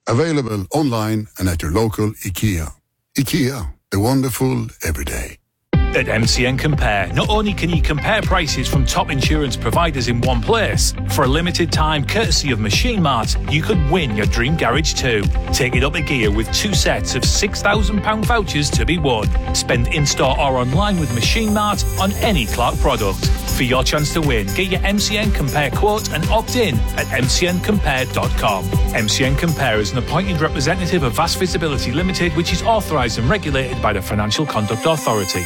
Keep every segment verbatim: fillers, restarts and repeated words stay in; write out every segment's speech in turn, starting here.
Available online and at your local IKEA. IKEA, the wonderful everyday. At M C N Compare, not only can you compare prices from top insurance providers in one place, for a limited time, courtesy of Machine Mart, you could win your dream garage too. Take it up a gear with two sets of six thousand pounds vouchers to be won. Spend in-store or online with Machine Mart on any Clark product. For your chance to win, get your M C N Compare quote and opt in at m c n compare dot com. M C N Compare is an appointed representative of Vast Visibility Limited, which is authorised and regulated by the Financial Conduct Authority.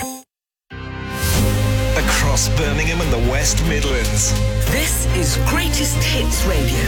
Across Birmingham and the West Midlands. This is Greatest Hits Radio.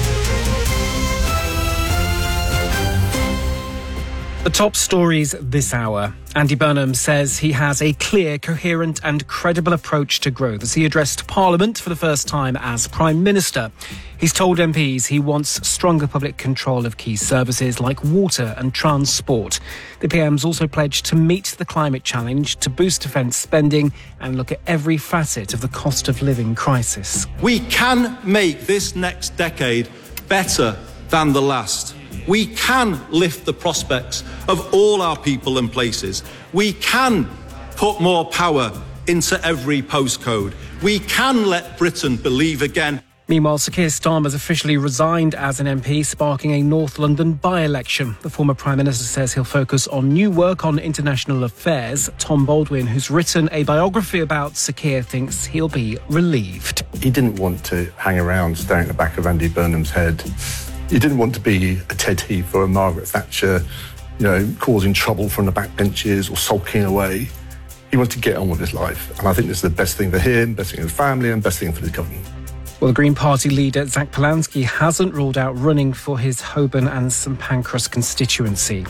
The top stories this hour. Andy Burnham says he has a clear, coherent and credible approach to growth as he addressed Parliament for the first time as Prime Minister. He's told M Ps he wants stronger public control of key services like water and transport. The P M's also pledged to meet the climate challenge, to boost defence spending and look at every facet of the cost of living crisis. We can make this next decade better than the last. We can lift the prospects of all our people and places. We can put more power into every postcode. We can let Britain believe again. Meanwhile, Sir Keir Starmer's officially resigned as an M P, sparking a North London by-election. The former Prime Minister says he'll focus on new work on international affairs. Tom Baldwin, who's written a biography about Sir Keir, thinks he'll be relieved. He didn't want to hang around staring at the back of Andy Burnham's head. He didn't want to be a Ted Heath or a Margaret Thatcher, you know, causing trouble from the backbenches or sulking away. He wanted to get on with his life. And I think this is the best thing for him, best thing for his family and best thing for the government. Well, the Green Party leader, Zach Polanski, hasn't ruled out running for his Holborn and St Pancras constituency.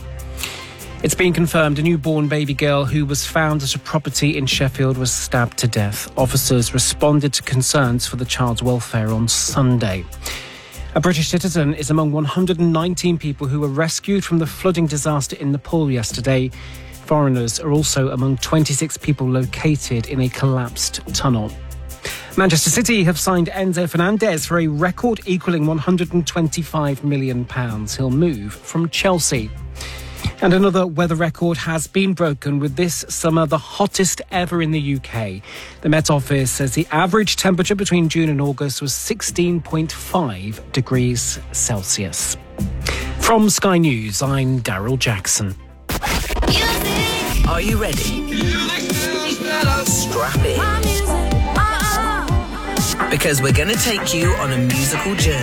It's been confirmed a newborn baby girl who was found at a property in Sheffield was stabbed to death. Officers responded to concerns for the child's welfare on Sunday. A British citizen is among one hundred nineteen people who were rescued from the flooding disaster in Nepal yesterday. Foreigners are also among twenty-six people located in a collapsed tunnel. Manchester City have signed Enzo Fernandez for a record equalling one hundred twenty-five million pounds. He'll move from Chelsea. And another weather record has been broken, with this summer the hottest ever in the U K. The Met Office says the average temperature between June and August was sixteen point five degrees Celsius. From Sky News, I'm Daryl Jackson. Are you ready? Strap in. Because we're going to take you on a musical journey.